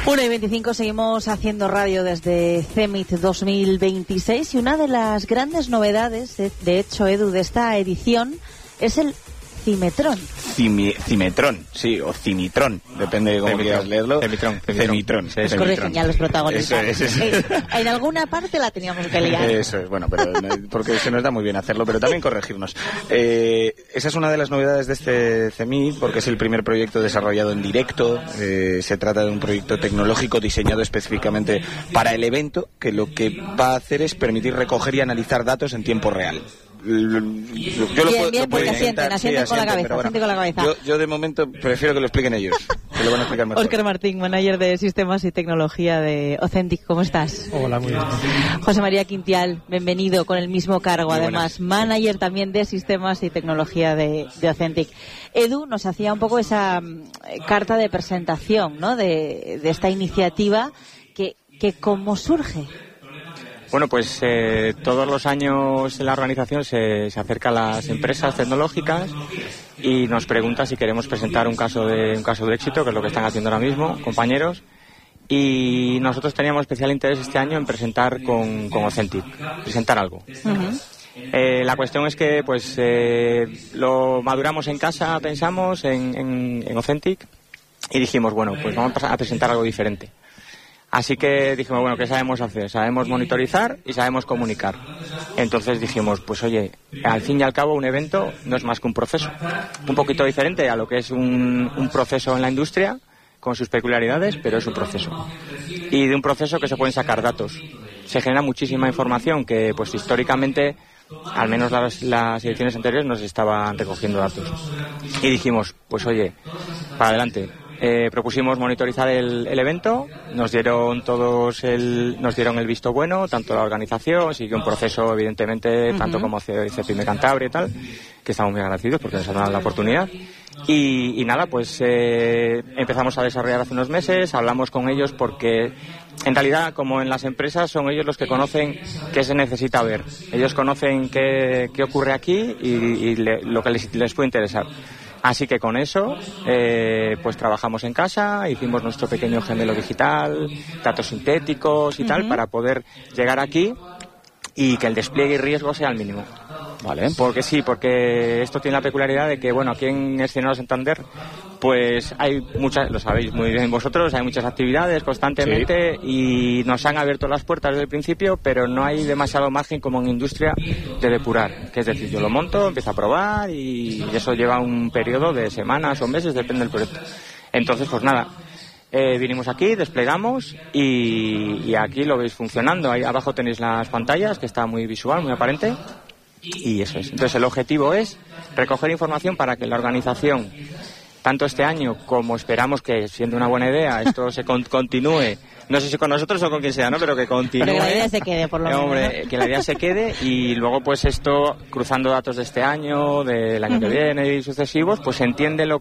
1:25 seguimos haciendo radio desde CEMIT 2026 y una de las grandes novedades, de hecho, Edu, de esta edición es el Cimetrón. Cimetrón, sí, o Cimitron, depende de cómo quieras leerlo. Cimetrón. Sí, nos corrigen ya los protagonistas. Eso. En alguna parte la teníamos que liar. Eso es, bueno, pero porque se nos da muy bien hacerlo, pero también corregirnos. Esa es una de las novedades de este CEMIT, porque es el primer proyecto desarrollado en directo. Se trata de un proyecto tecnológico diseñado específicamente para el evento, que lo que va a hacer es permitir recoger y analizar datos en tiempo real. Bien, porque asienten con la cabeza. Yo de momento prefiero que lo expliquen ellos, que lo van a explicar mejor. Óscar Martín, manager de Sistemas y Tecnología de Authentic, ¿cómo estás? Hola, muy bien. José María Quintial, bienvenido, con el mismo cargo, muy además, buenas. Manager también de Sistemas y Tecnología de Authentic. Edu nos hacía un poco esa carta de presentación, ¿no?, de esta iniciativa que cómo surge. Bueno, pues todos los años en la organización se acerca a las empresas tecnológicas y nos pregunta si queremos presentar un caso de éxito, que es lo que están haciendo ahora mismo, compañeros. Y nosotros teníamos especial interés este año en presentar con Authentic, presentar algo. Uh-huh. La cuestión es que pues lo maduramos en casa, pensamos en Authentic y dijimos, bueno, pues vamos a presentar algo diferente. Así que dijimos, bueno, ¿qué sabemos hacer? Sabemos monitorizar y sabemos comunicar. Entonces dijimos, pues oye, al fin y al cabo un evento no es más que un proceso. Un poquito diferente a lo que es un proceso en la industria, con sus peculiaridades, pero es un proceso. Y de un proceso que se pueden sacar datos. Se genera muchísima información que, pues históricamente, al menos las ediciones anteriores nos estaban recogiendo datos. Y dijimos, pues oye, para adelante. Propusimos monitorizar el evento, nos dieron el visto bueno, tanto la organización, siguió un proceso evidentemente, uh-huh, tanto como CEPIME Cantabria y tal, que estamos muy agradecidos porque nos han dado la oportunidad. Y nada, pues empezamos a desarrollar hace unos meses, hablamos con ellos porque en realidad, como en las empresas, son ellos los que conocen qué se necesita ver. Ellos conocen qué ocurre aquí y lo que les puede interesar. Así que con eso, pues trabajamos en casa, hicimos nuestro pequeño gemelo digital, datos sintéticos y uh-huh, tal, para poder llegar aquí y que el despliegue y riesgo sea el mínimo. Vale. Porque esto tiene la peculiaridad de que, bueno, aquí en Escenario Santander, pues hay muchas, lo sabéis muy bien vosotros, hay muchas actividades constantemente, sí, y nos han abierto las puertas desde el principio, pero no hay demasiado margen como en industria de depurar. Que es decir, yo lo monto, empiezo a probar y eso lleva un periodo de semanas o meses, depende del proyecto. Entonces, pues nada. Vinimos aquí, desplegamos y aquí lo veis funcionando. Ahí abajo tenéis las pantallas, que está muy visual, muy aparente. Y eso es. Entonces el objetivo es recoger información para que la organización, tanto este año como esperamos que, siendo una buena idea, esto se continúe. No sé si con nosotros o con quien sea, ¿no? Pero que continúe. Pero que la idea se quede, por lo menos. Hombre, ¿no? Que la idea se quede y luego, pues esto, cruzando datos de este año, del año, uh-huh, que viene y sucesivos, pues se entiende lo